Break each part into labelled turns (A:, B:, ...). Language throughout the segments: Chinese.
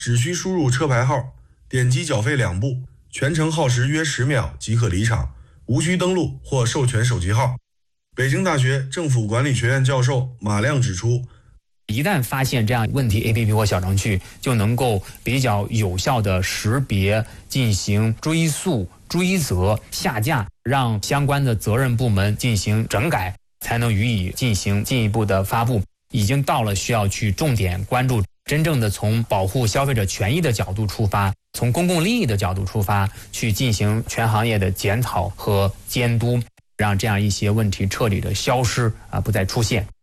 A: 只需输入车牌号，点击缴费2步，全程耗时约10秒即可离场，无需登录或授权手机号。北京大学政府管理学院教授马亮指出，
B: 一旦发现这样问题 APP 或小程序，就能够比较有效的识别、进行追溯、追责、下架，让相关的责任部门进行整改，才能予以进行进一步的发布。已经到了需要去重点关注，真正的从保护消费者权益的角度出发，从公共利益的角度出发，去进行全行业的检讨和监督，让这样一些问题彻底的消失不再出现。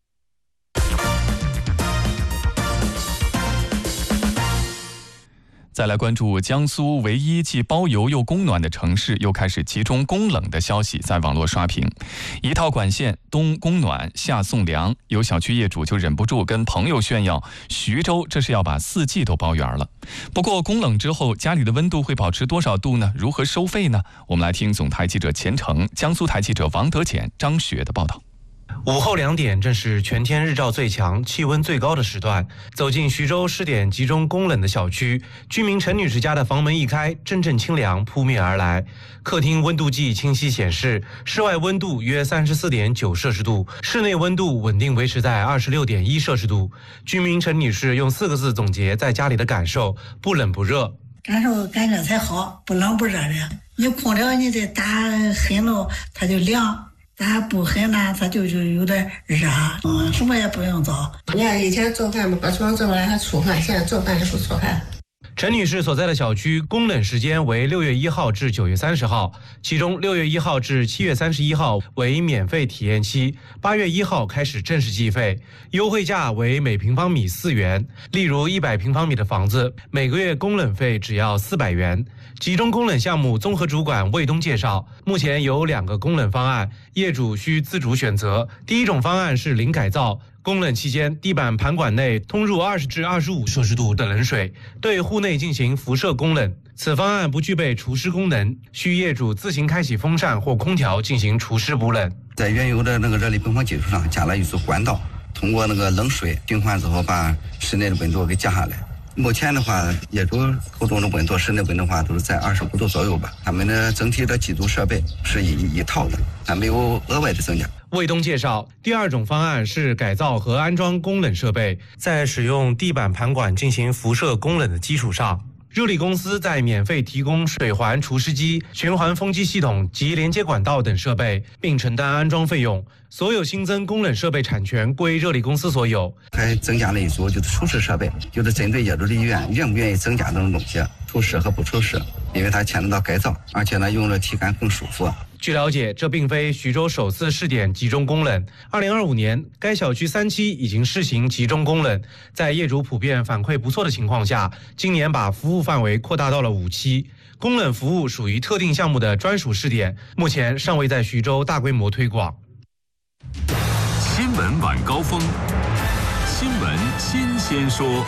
C: 再来关注江苏唯一既包邮又供暖的城市又开始集中供冷的消息在网络刷屏。一套管线冬供暖夏送凉，有小区业主就忍不住跟朋友炫耀，徐州这是要把4季都包圆了。不过供冷之后家里的温度会保持多少度呢？如何收费呢？我们来听总台记者钱成、江苏台记者王德简、张学的报道。
D: 午后2点正是全天日照最强、气温最高的时段。走进徐州试点集中供冷的小区，居民陈女士家的房门一开，阵阵清凉扑面而来。客厅温度计清晰显示，室外温度约34.9摄氏度，室内温度稳定维持在26.1摄氏度。居民陈女士用4个字总结在家里的感受：不冷不热。
E: 感觉才好，不冷不热的。你空调你再打狠了，它就凉。咱不狠呢，它就有点热，什么也不用做。
F: 你看以前做饭嘛，把床做完还出汗，现在做饭是不出汗。
D: 陈女士所在的小区供冷时间为6月1号至9月30号，其中6月1号至7月31号为免费体验期，8月1号开始正式计费，优惠价为每平方米4元。例如100平方米的房子，每个月供冷费只要400元。集中供冷项目综合主管魏东介绍，目前有2个供冷方案，业主需自主选择。第一种方案是零改造，供冷期间地板盘管内通入20至25摄氏度的冷水，对户内进行辐射供冷。此方案不具备除湿功能，需业主自行开启风扇或空调进行除湿补冷。
G: 在原有的那个热力泵房基础上加了一组管道，通过那个冷水循环之后，把室内的温度给降下来。目前的话，业主口中的温度、室内温度的话都是在25度左右吧。他们的整体的机组设备是一套的，还没有额外的增加。
D: 魏东介绍，第2种方案是改造和安装供冷设备，在使用地板盘管进行辐射供冷的基础上，热力公司在免费提供水环除湿机、循环风机系统及连接管道等设备，并承担安装费用。所有新增供冷设备产权归热力公司所有。
G: 还增加了一组就是除湿设备，就是针对业主的意愿，愿不愿意增加这种东西，除湿和不除湿，因为它牵扯到改造，而且呢用着体感更舒服。
D: 据了解，这并非徐州首次试点集中供冷。2025年，该小区3期已经试行集中供冷，在业主普遍反馈不错的情况下，今年把服务范围扩大到了5期。供冷服务属于特定项目的专属试点，目前尚未在徐州大规模推广。
H: 新闻晚高峰，新闻新鲜说。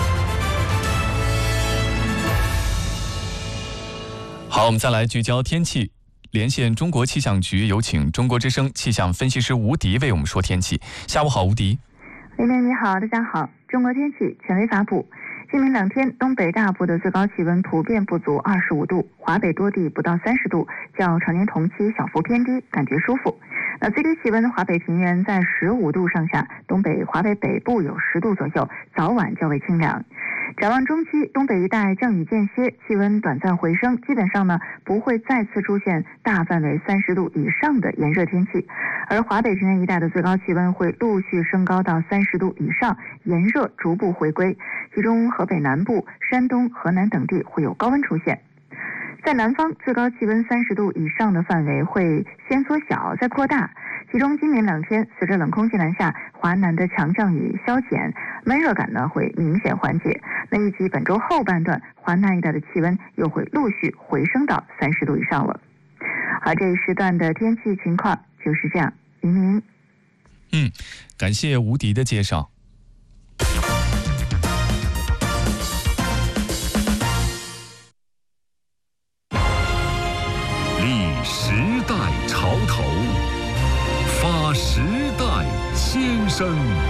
C: 好，我们再来聚焦天气。连线中国气象局，有请中国之声气象分析师吴迪为我们说天气。下午好，吴迪。
I: 雷鸣你好，大家好。中国天气权威发布，今明2天东北大部的最高气温普遍不足25度，华北多地不到30度，较常年同期小幅偏低，感觉舒服。那最低气温华北平原在15度上下，东北华北北部有10度左右，早晚较为清凉。展望中期，东北一带降雨间歇，气温短暂回升，基本上呢不会再次出现大范围30度以上的炎热天气，而华北平原一带的最高气温会陆续升高到30度以上，炎热逐步回归，其中河北南部、山东、河南等地会有高温出现。在南方，最高气温30度以上的范围会先缩小再扩大，其中今明2天随着冷空气南下，华南的强降雨消减，闷热感呢会明显缓解。那预计本周后半段，华南一带的气温又会陆续回升到30度以上了。而这一时段的天气情况就是这样。云明，
C: 感谢吴迪的介绍。
H: 立时代潮头，发时代先声。